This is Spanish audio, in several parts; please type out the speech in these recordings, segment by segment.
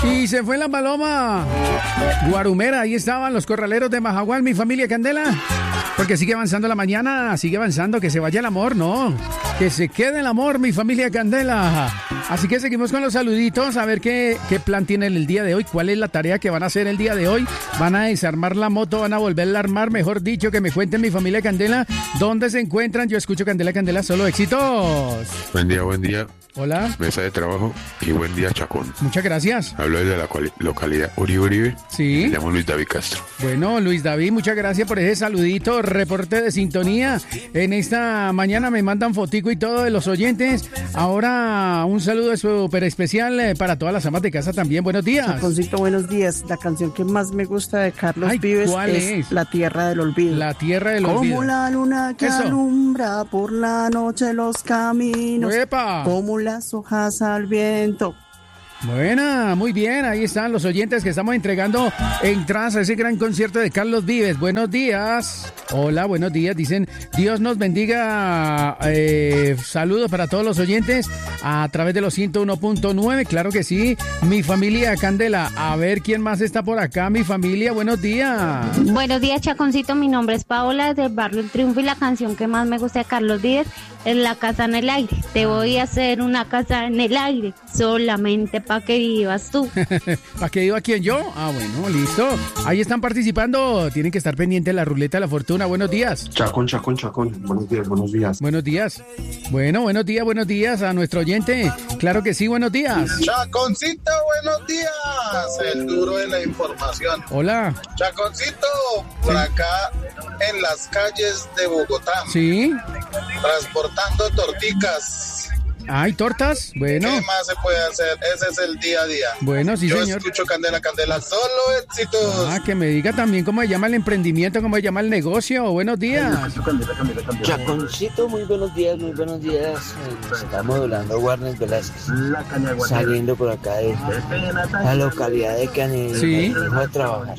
Y se fue la paloma guarumera. Ahí estaban los corraleros de Majagual, mi familia Candela. Porque sigue avanzando la mañana, sigue avanzando, que se vaya el amor, ¿no? Que se quede el amor, mi familia Candela. Así que seguimos con los saluditos, a ver qué plan tienen el día de hoy, cuál es la tarea que van a hacer el día de hoy. Van a desarmar la moto, van a volverla a armar, mejor dicho, que me cuenten mi familia Candela, dónde se encuentran. Yo escucho Candela, Candela, solo éxitos. Buen día, buen día. Hola. Mesa de trabajo y buen día, Chacón. Muchas gracias. Hablo desde la localidad Uribe. Sí. Me llamo Luis David Castro. Bueno, Luis David, muchas gracias por ese saludito, reporte de sintonía. En esta mañana me mandan fotico y todo de los oyentes. Ahora un saludo súper especial para todas las amas de casa también. Buenos días. Chaconcito, buenos días. La canción que más me gusta de Carlos Vives ¿cuál es? La Tierra del Olvido. La Tierra del Olvido. Como la luna que alumbra por la noche los caminos. ¡Epa! Como las hojas al viento. Buena, muy bien, ahí están los oyentes que estamos entregando entradas a ese gran concierto de Carlos Vives. Buenos días. Hola, buenos días. Dicen, Dios nos bendiga. Saludos para todos los oyentes a través de los 101.9. Claro que sí. Mi familia Candela. A ver quién más está por acá. Mi familia, buenos días. Buenos días, Chaconcito. Mi nombre es Paola, del barrio El Triunfo, y la canción que más me gusta de Carlos Vives es La Casa en el Aire. Te voy a hacer una casa en el aire, solamente para que vivas tú. ¿Para que viva quién, yo? Ah, bueno, listo. Ahí están participando. Tienen que estar pendientes de la ruleta de la fortuna. Buenos días. Chacón. Buenos días. Buenos días. Bueno, buenos días a nuestro oyente. Claro que sí, buenos días. Chaconcito, buenos días. El duro de la información. Hola. Chaconcito, por acá en las calles de Bogotá. Sí. Transportando torticas. ¿Hay tortas? Bueno. ¿Qué más se puede hacer? Ese es el día a día. Bueno, sí, Yo señor. escucho Candela, solo éxitos. Ah, que me diga también cómo se llama el emprendimiento, cómo se llama el negocio. Buenos días. Chaconcito, muy buenos días. Estamos hablando Warner Velázquez, saliendo por acá de la localidad de Canela. Sí. A trabajar.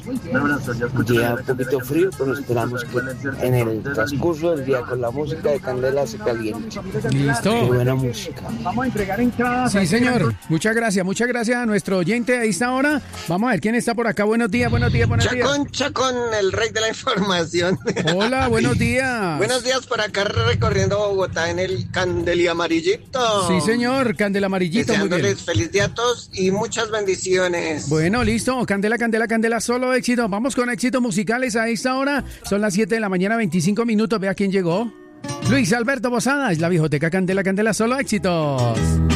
Día un poquito frío, pero esperamos que en el transcurso del día con la música de Candela se caliente. Listo. Qué buena música. Vamos a entregar entradas. Sí, señor. Muchas gracias a nuestro oyente. Ahí está ahora. Vamos a ver quién está por acá. Buenos días. Chacón, el rey de la información. Hola, buenos días. Buenos días, por acá recorriendo Bogotá en el Candel Amarillito. Sí, señor, Candel Amarillito. Deseándoles feliz día a todos y muchas bendiciones. Bueno, listo. Candela, solo éxito. Vamos con éxitos musicales a esta hora. Son las 7 de la mañana, 25 minutos. Vea quién llegó. Luis Alberto Bozada, es la viejoteca Candela, solo éxitos.